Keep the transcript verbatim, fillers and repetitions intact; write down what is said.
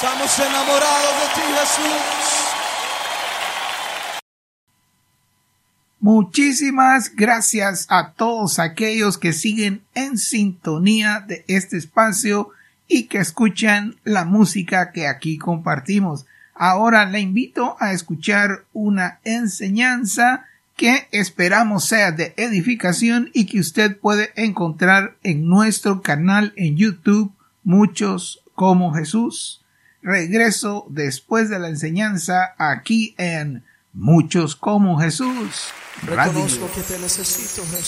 Estamos enamorados de ti, Jesús. Muchísimas gracias a todos aquellos que siguen en sintonía de este espacio y que escuchan la música que aquí compartimos. Ahora le invito a escuchar una enseñanza que esperamos sea de edificación y que usted puede encontrar en nuestro canal en YouTube, Muchos como Jesús. Regreso después de la enseñanza aquí en Muchos como Jesús. Reconozco que te necesito, Jesús.